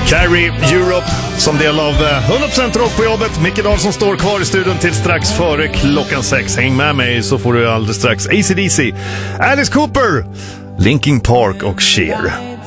Carrie Europe som del av 100% rock på jobbet. Micke Dahlsson står kvar i studion till strax före klockan 6. Häng med mig så får du alldeles strax AC/DC, Alice Cooper, Linkin Park och Cher.